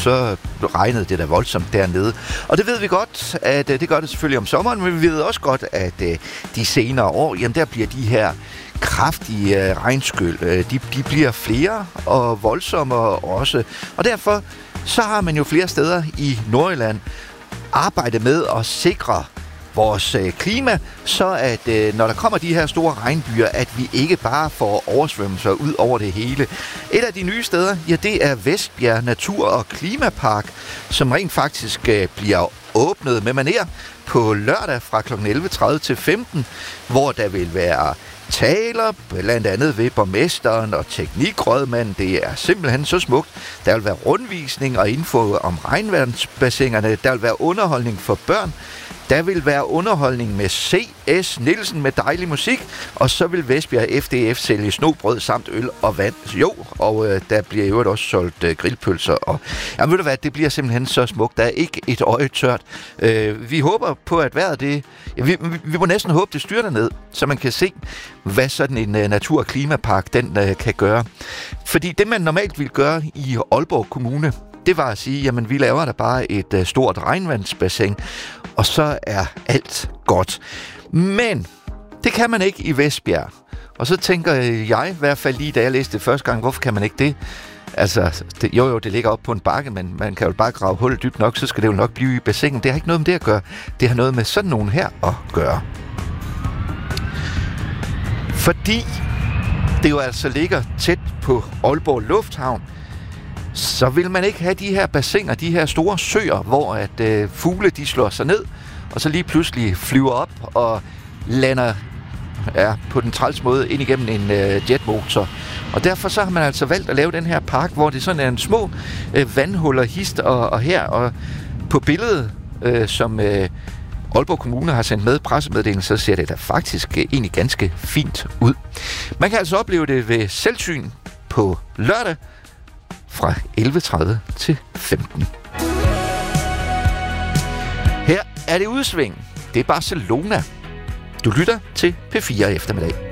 så regnede det da voldsomt dernede. Og det ved vi godt, at det gør det selvfølgelig om sommeren, men vi ved også godt, at de senere år, jamen der bliver de her kraftige regnskyl, de bliver flere og voldsommere også. Og derfor så har man jo flere steder i Nordjylland arbejdet med at sikre vores klima, så at når der kommer de her store regnbyer, at vi ikke bare får oversvømmelser ud over det hele. Et af de nye steder, ja, det er Vestbjerg Natur- og Klimapark, som rent faktisk bliver åbnet med maner på lørdag fra kl. 11.30 til 15, hvor der vil være taler, blandt andet ved borgmesteren og teknikrådmanden. Det er simpelthen så smukt. Der vil være rundvisning og info om regnvandsbassinerne. Der vil være underholdning for børn. Der vil være underholdning med C.S. Nielsen med dejlig musik, og så vil Vestbjerg FDF sælge snobrød samt øl og vand. Jo, og der bliver jo også solgt grillpølser. Og jamen, ved du hvad, det bliver simpelthen så smukt. Der er ikke et øje tørt. Vi håber på, at vejret det... Ja, vi må næsten håbe, det styrter ned, så man kan se, hvad sådan en natur- og klimapark den kan gøre. Fordi det, man normalt vil gøre i Aalborg Kommune, det var at sige, jamen vi laver da bare et stort regnvandsbassin, og så er alt godt. Men det kan man ikke i Vestbjerg. Og så tænker jeg, i hvert fald lige da jeg læste det første gang, hvorfor kan man ikke det? Altså, det ligger op på en bakke, men man kan jo bare grave hullet dybt nok, så skal det jo nok blive i bassinet. Det har ikke noget med det at gøre. Det har noget med sådan nogen her at gøre. Fordi det jo altså ligger tæt på Aalborg Lufthavn, så vil man ikke have de her bassiner, de her store søer, hvor at fugle de slår sig ned, og så lige pludselig flyver op og lander på den træls måde ind igennem en jetmotor. Og derfor så har man altså valgt at lave den her park, hvor det sådan er en små vandhuller hist og her. Og på billedet, som Aalborg Kommune har sendt med pressemeddelelse, så ser det da faktisk egentlig ganske fint ud. Man kan altså opleve det ved selvsyn på lørdag, fra 11.30 til 15. Her er det udsving. Det er Barcelona. Du lytter til P4 eftermiddag.